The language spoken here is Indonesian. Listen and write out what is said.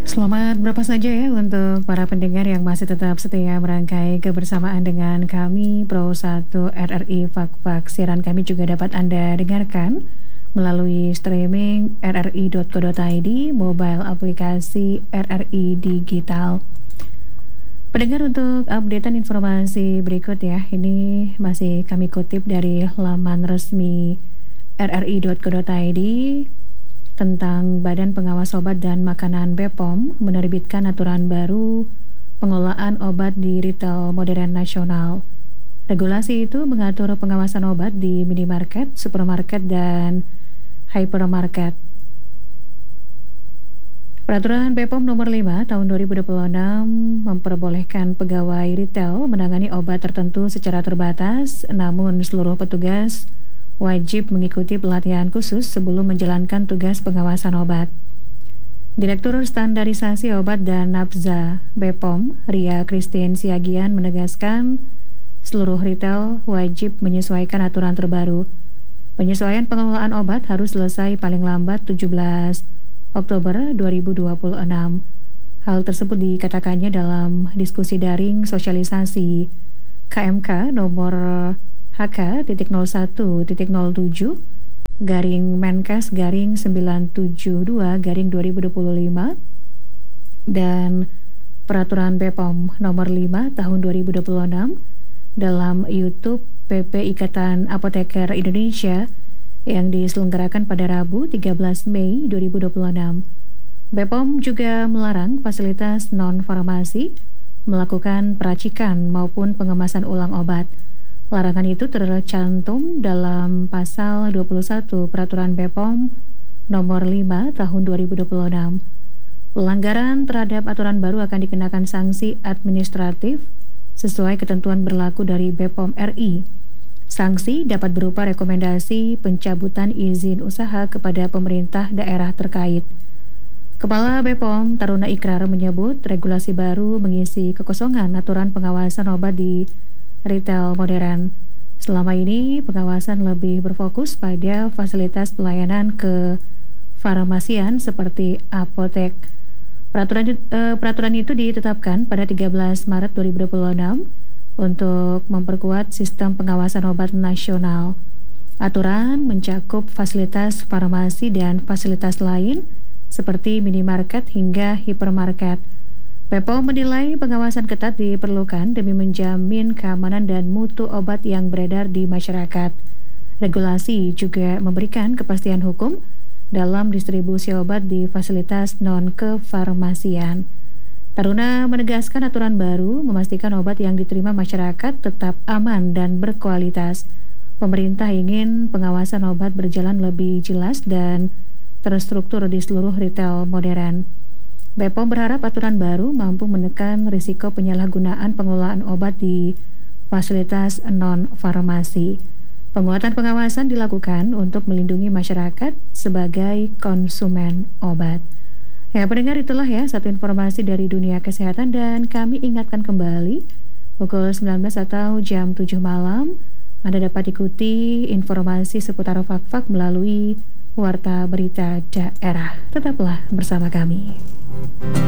Selamat berapa saja ya untuk para pendengar yang masih tetap setia merangkai kebersamaan dengan kami Pro 1 RRI Fak-Fak. Siaran kami juga dapat Anda dengarkan melalui streaming rri.co.id, mobile aplikasi RRI Digital. Pendengar, untuk updatean informasi berikut ya, ini masih kami kutip dari laman resmi rri.co.id tentang Badan Pengawas Obat dan Makanan BPOM menerbitkan aturan baru pengelolaan obat di retail modern nasional. Regulasi itu mengatur pengawasan obat di minimarket, supermarket, dan hypermarket. Peraturan BPOM nomor 5 tahun 2026 memperbolehkan pegawai retail menangani obat tertentu secara terbatas, namun seluruh petugas wajib mengikuti pelatihan khusus sebelum menjalankan tugas pengawasan obat. Direktur Standarisasi Obat dan Nafza BPOM, Ria Christine Siagian, menegaskan seluruh retail wajib menyesuaikan aturan terbaru. Penyesuaian pengelolaan obat harus selesai paling lambat 17 Oktober 2026. Hal tersebut dikatakannya dalam diskusi daring sosialisasi KMK nomor HK.01.07 garing Menkes garing 972 garing 2025 dan Peraturan BPOM nomor 5 tahun 2026 dalam YouTube PP Ikatan Apoteker Indonesia yang diselenggarakan pada Rabu 13 Mei 2026. BPOM juga melarang fasilitas non-farmasi melakukan peracikan maupun pengemasan ulang obat. Larangan itu tercantum dalam pasal 21 Peraturan BPOM nomor 5 tahun 2026. Pelanggaran terhadap aturan baru akan dikenakan sanksi administratif sesuai ketentuan berlaku dari BPOM RI. Sanksi dapat berupa rekomendasi pencabutan izin usaha kepada pemerintah daerah terkait. Kepala BPOM Taruna Ikrar menyebut regulasi baru mengisi kekosongan aturan pengawasan obat di retail modern. Selama ini pengawasan lebih berfokus pada fasilitas pelayanan ke farmasian seperti apotek. Peraturan itu ditetapkan pada 13 Maret 2026 untuk memperkuat sistem pengawasan obat nasional. Aturan mencakup fasilitas farmasi dan fasilitas lain seperti minimarket hingga hipermarket. BPOM menilai pengawasan ketat diperlukan demi menjamin keamanan dan mutu obat yang beredar di masyarakat. Regulasi juga memberikan kepastian hukum dalam distribusi obat di fasilitas non-kefarmasian. Taruna menegaskan aturan baru memastikan obat yang diterima masyarakat tetap aman dan berkualitas. Pemerintah ingin pengawasan obat berjalan lebih jelas dan terstruktur di seluruh retail modern. BPOM berharap aturan baru mampu menekan risiko penyalahgunaan pengelolaan obat di fasilitas non-farmasi. Penguatan pengawasan dilakukan untuk melindungi masyarakat sebagai konsumen obat. Ya, pendengar, itulah ya satu informasi dari dunia kesehatan, dan kami ingatkan kembali pukul 19 atau jam 7 malam Anda dapat ikuti informasi seputar Fak-Fak melalui Warta Berita Daerah. Tetaplah bersama kami.